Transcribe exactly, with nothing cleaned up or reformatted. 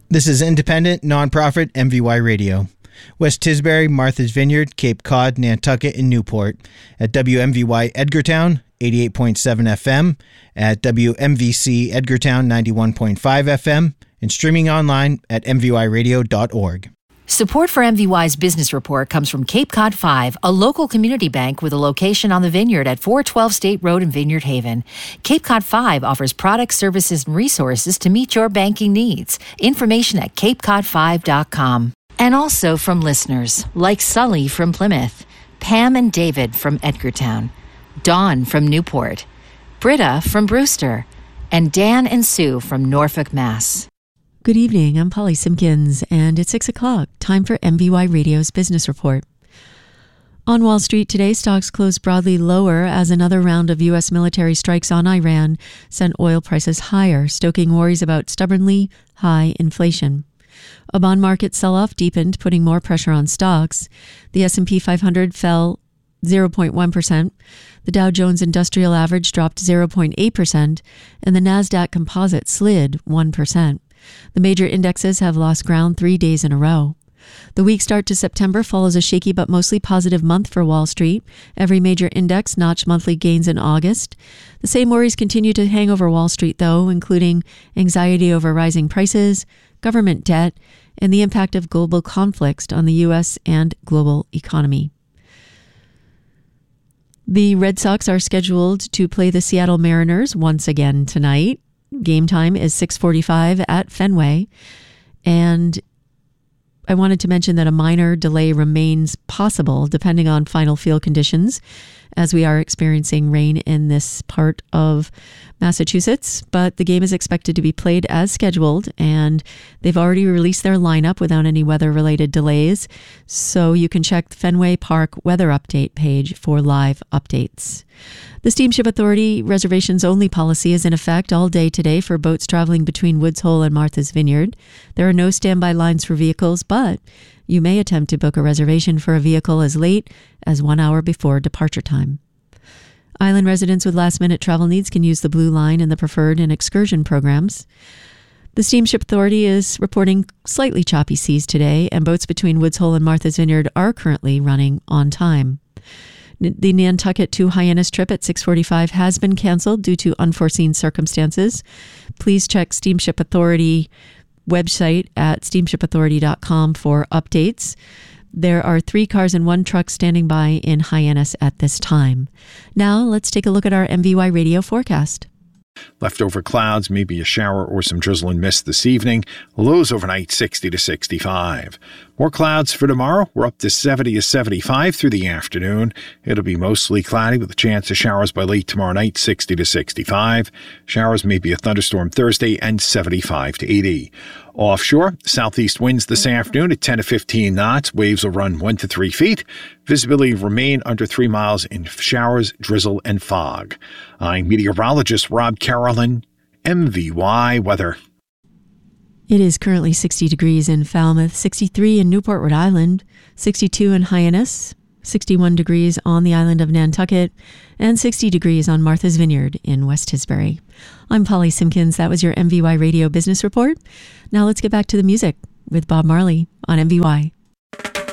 This is independent, nonprofit M V Y Radio. West Tisbury, Martha's Vineyard, Cape Cod, Nantucket, and Newport. At W M V Y Edgartown, eighty-eight point seven F M. At W M V C Edgartown, ninety-one point five F M. And streaming online at m v y radio dot org. Support for M V Y's Business Report comes from Cape Cod five, a local community bank with a location on the Vineyard at four twelve State Road in Vineyard Haven. Cape Cod five offers products, services, and resources to meet your banking needs. Information at cape cod five dot com. And also from listeners like Sully from Plymouth, Pam and David from Edgartown, Dawn from Newport, Britta from Brewster, and Dan and Sue from Norfolk, Mass. Good evening, I'm Polly Simpkins, and it's six o'clock, time for M V Y Radio's Business Report. On Wall Street today, stocks closed broadly lower as another round of U S military strikes on Iran sent oil prices higher, stoking worries about stubbornly high inflation. A bond market sell-off deepened, putting more pressure on stocks. The S and P five hundred fell zero point one percent. The Dow Jones Industrial Average dropped zero point eight percent, and the Nasdaq Composite slid one percent. The major indexes have lost ground three days in a row. The weak start to September follows a shaky but mostly positive month for Wall Street. Every major index notched monthly gains in August. The same worries continue to hang over Wall Street, though, including anxiety over rising prices, government debt, and the impact of global conflicts on the U S and global economy. The Red Sox are scheduled to play the Seattle Mariners once again tonight. Game time is six forty-five at Fenway. And I wanted to mention that a minor delay remains possible depending on final field conditions, as we are experiencing rain in this part of Massachusetts. But the game is expected to be played as scheduled, and they've already released their lineup without any weather-related delays. So you can check the Fenway Park weather update page for live updates. The Steamship Authority reservations-only policy is in effect all day today for boats traveling between Woods Hole and Martha's Vineyard. There are no standby lines for vehicles, but you may attempt to book a reservation for a vehicle as late as one hour before departure time. Island residents with last-minute travel needs can use the Blue Line and the Preferred and Excursion programs. The Steamship Authority is reporting slightly choppy seas today, and boats between Woods Hole and Martha's Vineyard are currently running on time. The Nantucket to Hyannis trip at six forty-five has been canceled due to unforeseen circumstances. Please check Steamship Authority website at steamship authority dot com for updates. There are three cars and one truck standing by in Hyannis at this time. Now let's take a look at our M V Y Radio forecast. Leftover clouds, maybe a shower or some drizzle and mist this evening. Lows overnight sixty to sixty-five. More clouds for tomorrow. We're up to seventy to seventy-five through the afternoon. It'll be mostly cloudy with a chance of showers by late tomorrow night, sixty to sixty-five. Showers, maybe a thunderstorm Thursday, and seventy-five to eighty. Offshore, southeast winds this afternoon at ten to fifteen knots. Waves will run one to three feet. Visibility remain under three miles in showers, drizzle, and fog. I'm meteorologist Rob Carolyn, M V Y Weather. It is currently sixty degrees in Falmouth, sixty-three in Newport, Rhode Island, sixty-two in Hyannis, sixty-one degrees on the island of Nantucket, and sixty degrees on Martha's Vineyard in West Tisbury. I'm Polly Simpkins. That was your M V Y Radio Business Report. Now let's get back to the music with Bob Marley on M V Y.